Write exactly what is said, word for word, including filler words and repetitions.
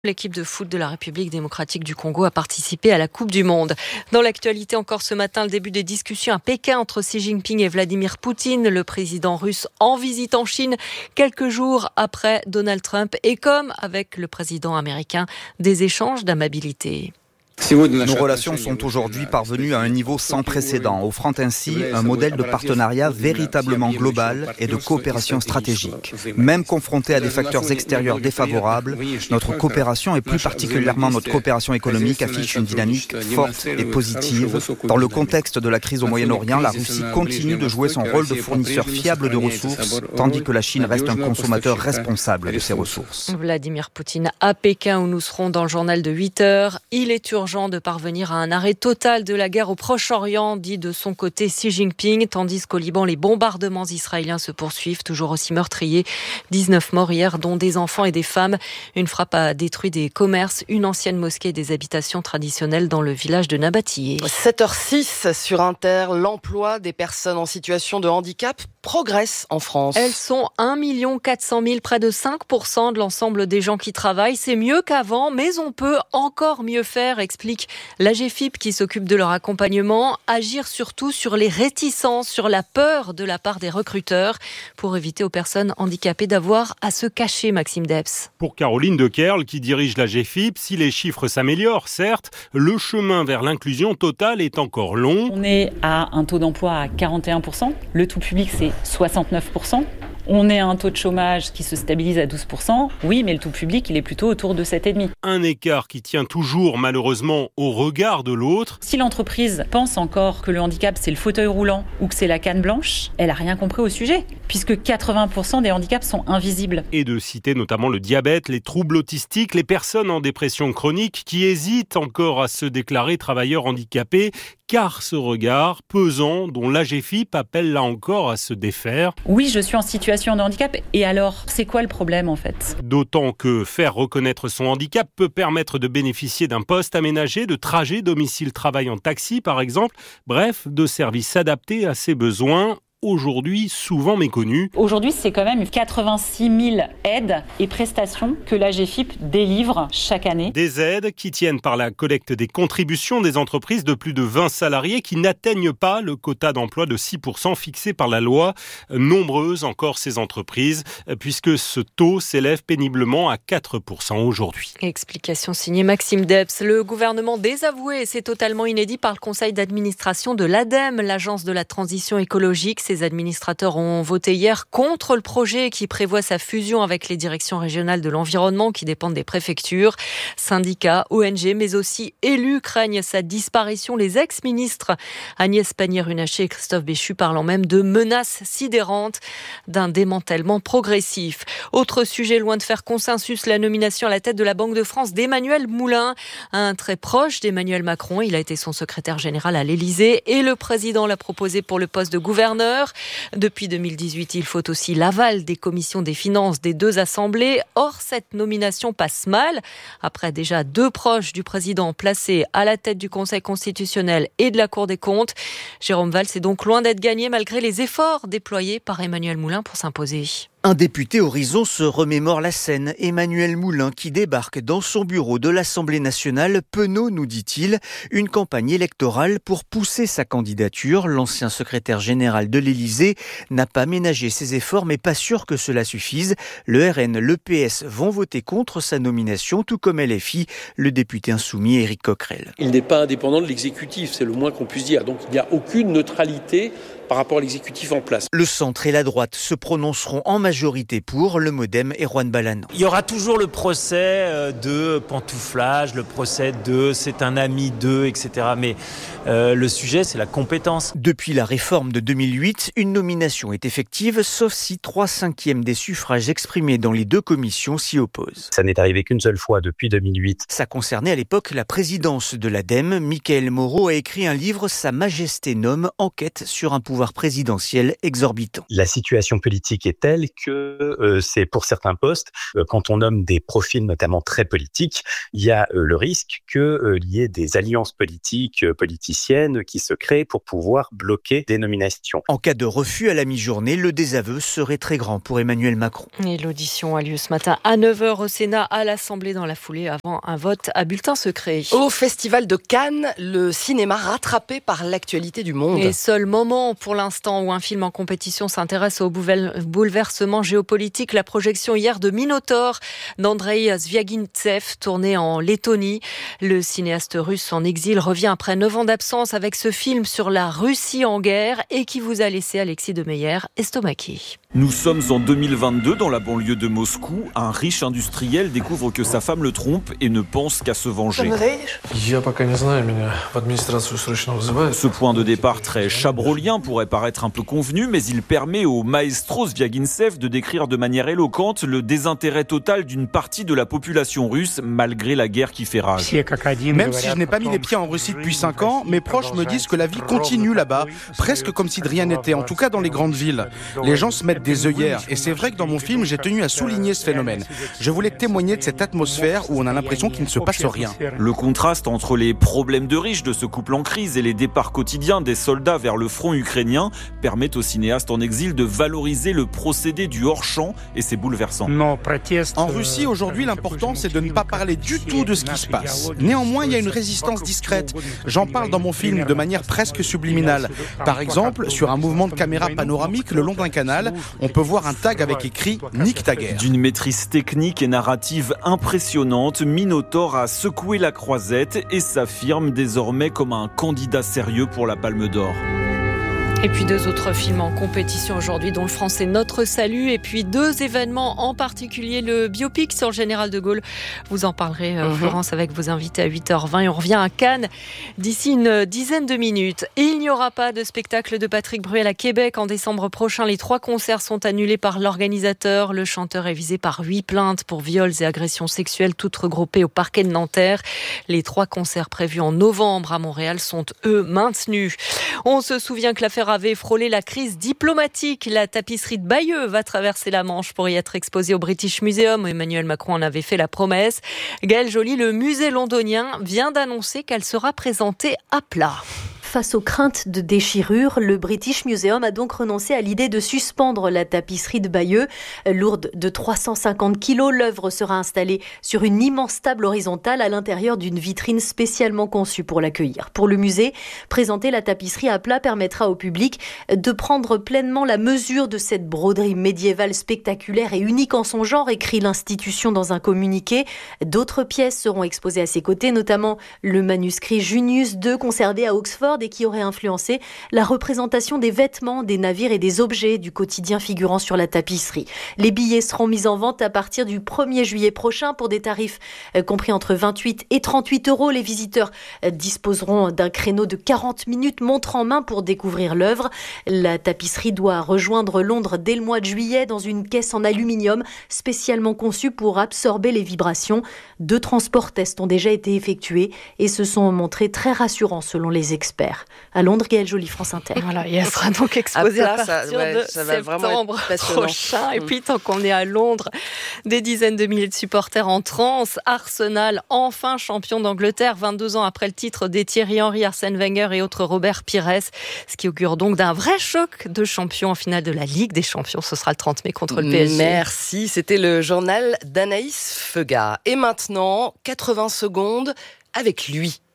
L'équipe de foot de la République démocratique du Congo a participé à la Coupe du Monde. Dans l'actualité encore ce matin, le début des discussions à Pékin entre Xi Jinping et Vladimir Poutine, le président russe en visite en Chine quelques jours après Donald Trump. Et comme avec le président américain, des échanges d'amabilité. Nos relations sont aujourd'hui parvenues à un niveau sans précédent, offrant ainsi un modèle de partenariat véritablement global et de coopération stratégique. Même confrontés à des facteurs extérieurs défavorables, notre coopération et plus particulièrement notre coopération économique affiche une dynamique forte et positive. Dans le contexte de la crise au Moyen-Orient, la Russie continue de jouer son rôle de fournisseur fiable de ressources, tandis que la Chine reste un consommateur responsable de ces ressources. Vladimir Poutine à Pékin, où nous serons dans le journal de huit heures. Il est urgent de parvenir à un arrêt total de la guerre au Proche-Orient, dit de son côté Xi Jinping, tandis qu'au Liban, les bombardements israéliens se poursuivent, toujours aussi meurtriers. dix-neuf morts hier, dont des enfants et des femmes. Une frappe a détruit des commerces, une ancienne mosquée et des habitations traditionnelles dans le village de Nabatillé. sept heures six sur Inter, l'emploi des personnes en situation de handicap progresse en France. Elles sont un million quatre cent mille, près de cinq pour cent de l'ensemble des gens qui travaillent. C'est mieux qu'avant, mais on peut encore mieux faire, explique l'A G F I P qui s'occupe de leur accompagnement. Agir surtout sur les réticences, sur la peur de la part des recruteurs, pour éviter aux personnes handicapées d'avoir à se cacher, Maxime Debs. Pour Caroline Dekerle, qui dirige l'A G F I P, si les chiffres s'améliorent, certes, le chemin vers l'inclusion totale est encore long. On est à un taux d'emploi à quarante et un pour cent. Le tout public, c'est soixante-neuf pour cent. On est à un taux de chômage qui se stabilise à douze pour cent. Oui, mais le tout public, il est plutôt autour de sept virgule cinq. Un écart qui tient toujours, malheureusement, au regard de l'autre. Si l'entreprise pense encore que le handicap, c'est le fauteuil roulant ou que c'est la canne blanche, elle n'a rien compris au sujet, puisque quatre-vingts pour cent des handicaps sont invisibles. Et de citer notamment le diabète, les troubles autistiques, les personnes en dépression chronique qui hésitent encore à se déclarer travailleurs handicapés, car ce regard pesant dont l'A G F I P appelle là encore à se défaire. Oui, je suis en situation de handicap, et alors, c'est quoi le problème en fait ? D'autant que faire reconnaître son handicap peut permettre de bénéficier d'un poste aménagé, de trajet domicile-travail en taxi par exemple, bref, de services adaptés à ses besoins, aujourd'hui souvent méconnus. Aujourd'hui, c'est quand même quatre-vingt-six mille aides et prestations que l'A G F I P délivre chaque année. Des aides qui tiennent par la collecte des contributions des entreprises de plus de vingt salariés qui n'atteignent pas le quota d'emploi de six pour cent fixé par la loi. Nombreuses encore ces entreprises, puisque ce taux s'élève péniblement à quatre pour cent aujourd'hui. Explication signée Maxime Debs. Le gouvernement désavoué, c'est totalement inédit par le conseil d'administration de l'ADEME, l'agence de la transition écologique. Les administrateurs ont voté hier contre le projet qui prévoit sa fusion avec les directions régionales de l'environnement qui dépendent des préfectures. Syndicats, O N G, mais aussi élus craignent sa disparition. Les ex-ministres Agnès Pannier-Runacher et Christophe Béchu parlant même de menaces sidérantes d'un démantèlement progressif. Autre sujet loin de faire consensus, la nomination à la tête de la Banque de France d'Emmanuel Moulin, un très proche d'Emmanuel Macron. Il a été son secrétaire général à l'Élysée et le président l'a proposé pour le poste de gouverneur. Depuis deux mille dix-huit, il faut aussi l'aval des commissions des finances des deux assemblées. Or, cette nomination passe mal. Après déjà deux proches du président placés à la tête du Conseil constitutionnel et de la Cour des comptes, Jérôme Valls est donc loin d'être gagné malgré les efforts déployés par Emmanuel Moulin pour s'imposer. Un député Horizon se remémore la scène. Emmanuel Moulin qui débarque dans son bureau de l'Assemblée nationale, penaud, nous dit-il, une campagne électorale pour pousser sa candidature. L'ancien secrétaire général de l'Élysée n'a pas ménagé ses efforts, mais pas sûr que cela suffise. Le R N, le P S vont voter contre sa nomination, tout comme L F I, le député insoumis Éric Coquerel. Il n'est pas indépendant de l'exécutif, c'est le moins qu'on puisse dire. Donc il n'y a aucune neutralité par rapport à l'exécutif en place. Le centre et la droite se prononceront en majorité pour, le Modem et Juan Balano. Il y aura toujours le procès de pantouflage, le procès de c'est un ami d'eux, et cetera. Mais euh, le sujet, c'est la compétence. Depuis la réforme de deux mille huit, une nomination est effective, sauf si trois cinquièmes des suffrages exprimés dans les deux commissions s'y opposent. Ça n'est arrivé qu'une seule fois depuis deux mille huit. Ça concernait à l'époque la présidence de l'ADEME. Mickaël Moreau a écrit un livre « Sa Majesté nomme, enquête sur un pouvoir pouvoir présidentiel exorbitant. La situation politique est telle que euh, c'est pour certains postes, euh, quand on nomme des profils notamment très politiques, il y a euh, le risque qu'il euh, y ait des alliances politiques, euh, politiciennes qui se créent pour pouvoir bloquer des nominations. En cas de refus à la mi-journée, le désaveu serait très grand pour Emmanuel Macron. Et l'audition a lieu ce matin à neuf heures au Sénat, à l'Assemblée dans la foulée, avant un vote à bulletin secret. Au Festival de Cannes, le cinéma rattrapé par l'actualité du monde. Et seul moment pour l'instant où un film en compétition s'intéresse au bouleversement géopolitique, la projection hier de Minotaure d'Andrei Zvyagintsev, tourné en Lettonie. Le cinéaste russe en exil revient après neuf ans d'absence avec ce film sur la Russie en guerre et qui vous a laissé Alexis de Meyer estomaqué. Nous sommes en deux mille vingt-deux dans la banlieue de Moscou. Un riche industriel découvre que sa femme le trompe et ne pense qu'à se venger. Ce point de départ très chabrolien pourrait paraître un peu convenu, mais il permet au maestro Zvyagintsev de décrire de manière éloquente le désintérêt total d'une partie de la population russe malgré la guerre qui fait rage. Même si je n'ai pas mis les pieds en Russie depuis cinq ans, mes proches me disent que la vie continue là-bas, presque comme si de rien n'était, en tout cas dans les grandes villes. Les gens se mettent des œillères, et c'est vrai que dans mon film, j'ai tenu à souligner ce phénomène. Je voulais témoigner de cette atmosphère où on a l'impression qu'il ne se passe rien. Le contraste entre les problèmes de riches de ce couple en crise et les départs quotidiens des soldats vers le front ukrainien permet au cinéaste en exil de valoriser le procédé du hors-champ, et c'est bouleversant. En Russie, aujourd'hui, l'important, c'est de ne pas parler du tout de ce qui se passe. Néanmoins, il y a une résistance discrète. J'en parle dans mon film de manière presque subliminale. Par exemple, sur un mouvement de caméra panoramique le long d'un canal, on peut voir un tag avec écrit « Nique ta guerre ». D'une maîtrise technique et narrative impressionnante, Minotaure a secoué la croisette et s'affirme désormais comme un candidat sérieux pour la Palme d'Or. Et puis deux autres films en compétition aujourd'hui, dont le français Notre Salut, et puis deux événements en particulier, le biopic sur le général de Gaulle. Vous en parlerez, euh, Florence, avec vos invités à huit heures vingt. Et on revient à Cannes d'ici une dizaine de minutes. Et il n'y aura pas de spectacle de Patrick Bruel à Québec en décembre prochain. Les trois concerts sont annulés par l'organisateur. Le chanteur est visé par huit plaintes pour viols et agressions sexuelles, toutes regroupées au parquet de Nanterre. Les trois concerts prévus en novembre à Montréal sont, eux, maintenus. On se souvient que l'affaire avait frôlé la crise diplomatique. La tapisserie de Bayeux va traverser la Manche pour y être exposée au British Museum. Emmanuel Macron en avait fait la promesse. Gaëlle Joly, le musée londonien, vient d'annoncer qu'elle sera présentée à plat. Face aux craintes de déchirure, le British Museum a donc renoncé à l'idée de suspendre la tapisserie de Bayeux. Lourde de trois cent cinquante kilos, l'œuvre sera installée sur une immense table horizontale à l'intérieur d'une vitrine spécialement conçue pour l'accueillir. Pour le musée, présenter la tapisserie à plat permettra au public de prendre pleinement la mesure de cette broderie médiévale spectaculaire et unique en son genre, écrit l'institution dans un communiqué. D'autres pièces seront exposées à ses côtés, notamment le manuscrit Junius deux conservé à Oxford et qui aurait influencé la représentation des vêtements, des navires et des objets du quotidien figurant sur la tapisserie. Les billets seront mis en vente à partir du premier juillet prochain pour des tarifs euh, compris entre vingt-huit et trente-huit euros. Les visiteurs euh, disposeront d'un créneau de quarante minutes montre en main pour découvrir l'œuvre. La tapisserie doit rejoindre Londres dès le mois de juillet dans une caisse en aluminium spécialement conçue pour absorber les vibrations. Deux transports tests ont déjà été effectués et se sont montrés très rassurants selon les experts. À Londres, Gaëlle Joly, France Inter. Voilà, et elle sera donc exposée à, plat, à partir ça, ouais, de ça septembre prochain. Et puis, tant qu'on est à Londres, des dizaines de milliers de supporters en transe. Arsenal, enfin champion d'Angleterre, vingt-deux ans après le titre des Thierry Henry, Arsène Wenger et autres Robert Pires. Ce qui augure donc d'un vrai choc de champions en finale de la Ligue des Champions. Ce sera le trente mai contre le P S G. Merci, c'était le journal d'Anaïs Feugat. Et maintenant, quatre-vingts secondes avec lui.